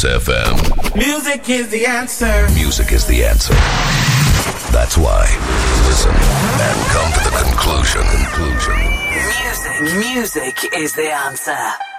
Kiss FM. Music is the answer. Music is the answer. That's why. Listen and come to the conclusion. Music is the answer.